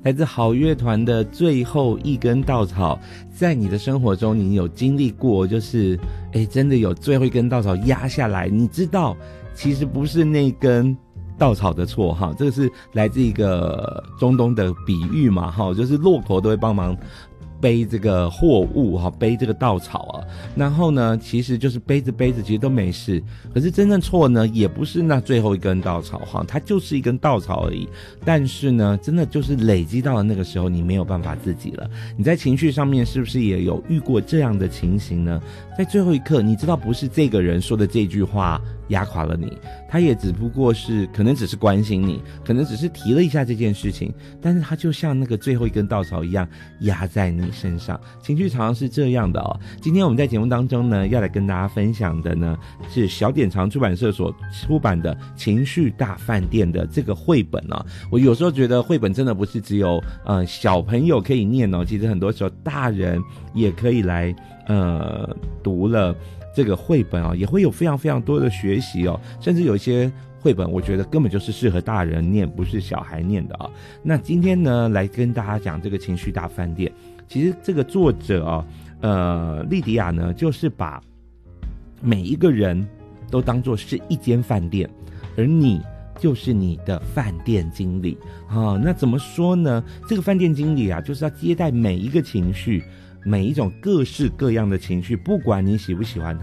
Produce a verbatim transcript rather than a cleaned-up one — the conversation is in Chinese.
来自好乐团的最后一根稻草。在你的生活中你有经历过，就是诶真的有最后一根稻草压下来，你知道其实不是那根稻草的错哈，这个是来自一个中东的比喻嘛哈，就是骆驼都会帮忙背这个货物哈，背这个稻草啊，然后呢其实就是背着背着其实都没事，可是真正错呢也不是那最后一根稻草哈，它就是一根稻草而已，但是呢真的就是累积到了那个时候你没有办法自己了。你在情绪上面是不是也有遇过这样的情形呢？在最后一刻你知道不是这个人说的这句话压垮了你，他也只不过是可能只是关心你，可能只是提了一下这件事情，但是他就像那个最后一根稻草一样压在你身上。情绪常常是这样的哦。今天我们在节目当中呢要来跟大家分享的呢是小典藏出版社所出版的情绪大饭店的这个绘本啊。我有时候觉得绘本真的不是只有呃小朋友可以念哦，其实很多时候大人也可以来呃读了这个绘本啊，也会有非常非常多的学习哦，甚至有一些绘本我觉得根本就是适合大人念，不是小孩念的啊。那今天呢来跟大家讲这个情绪大饭店，其实这个作者啊呃莉迪亚呢就是把每一个人都当作是一间饭店，而你就是你的饭店经理啊。那怎么说呢，这个饭店经理啊就是要接待每一个情绪，每一种各式各样的情绪，不管你喜不喜欢